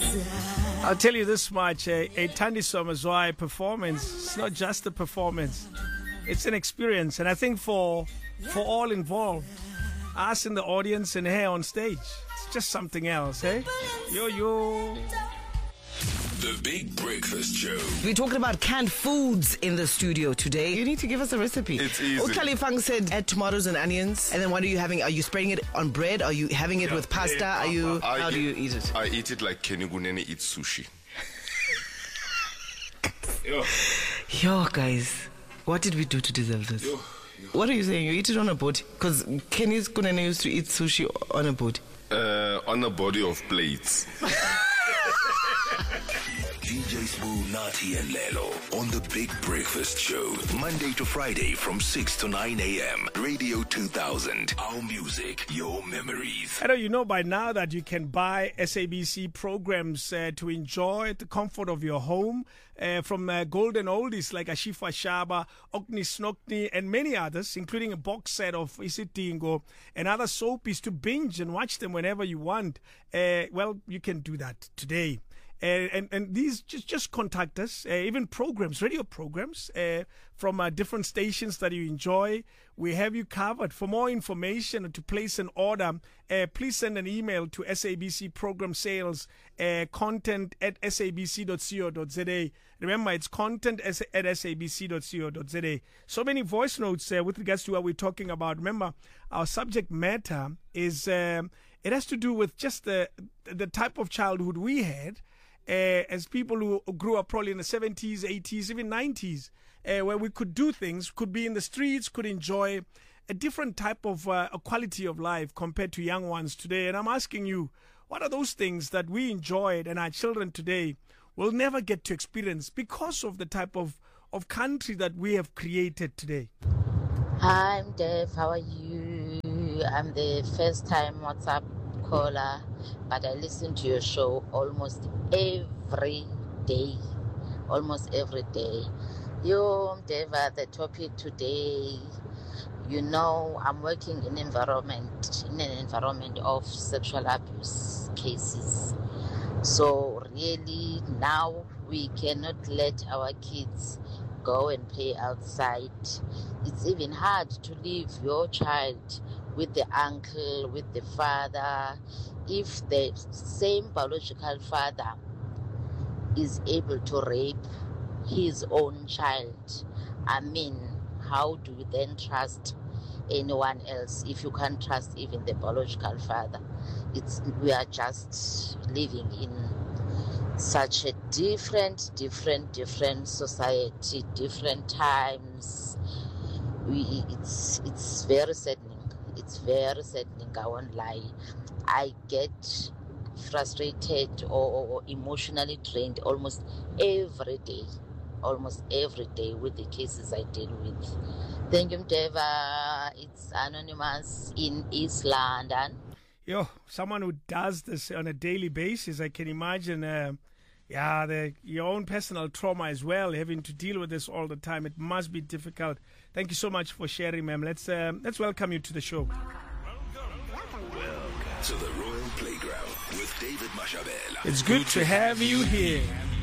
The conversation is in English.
I'll tell you this much, a Thandiswa Mazwai performance, it's not just a performance, it's an experience. And I think for all involved, us in the audience and here on stage, it's just something else, eh? Yo. The Big Breakfast Show. We're talking about canned foods in the studio today. You need to give us a recipe. It's easy. Okalifang said add tomatoes and onions. And then what are you having? Are you spraying it on bread? Are you having it with pasta? How do you eat it? I eat it like Kenny Gunene eats sushi. Yo, guys. What did we do to deserve this? What are you saying? You eat it on a boat? Because Kenny's Gunene used to eat sushi on a boat. On a body of plates. DJ Smooth, Nati and Lelo on the Big Breakfast Show. Monday to Friday from 6 to 9 a.m. Radio 2000. Our music, your memories. I know you know by now that you can buy SABC programs to enjoy at the comfort of your home from golden oldies like Ashifa Shaba, Okni Snokni, and many others, including a box set of Isitingo and other soapies to binge and watch them whenever you want. Well, you can do that today. And these just contact us, even programs, radio programs from different stations that you enjoy. We have you covered. For more information or to place an order, please send an email to SABC Program Sales, content at sabc.co.za. Remember, it's content at sabc.co.za. So many voice notes with regards to what we're talking about. Remember, our subject matter is, it has to do with just the type of childhood we had. As people who grew up probably in the 70s, 80s, even 90s, where we could do things, could be in the streets, could enjoy a different type of a quality of life compared to young ones today. And I'm asking you, what are those things that we enjoyed and our children today will never get to experience because of the type of country that we have created today? Hi, I'm Dev. How are you? I'm the first time WhatsApp caller, but I listen to your show almost every day. Yo, Deva, the topic today, you know, I'm working in an environment of sexual abuse cases. So really now we cannot let our kids go and play outside. It's even hard to leave your child with the uncle, with the father, if the same biological father is able to rape his own child. I mean, how do you then trust anyone else if you can't trust even the biological father? We are just living in such a different society, different times. It's very saddening. It's very saddening, I won't lie. I get frustrated or emotionally drained almost every day with the cases I deal with. Thank you, Deva. It's Anonymous in East London. Yo, someone who does this on a daily basis, I can imagine, your own personal trauma as well, having to deal with this all the time. It must be difficult. Thank you so much for sharing, ma'am. Let's welcome you to the show. Welcome to the Royal Playground with David Mashabela. It's good to have you here.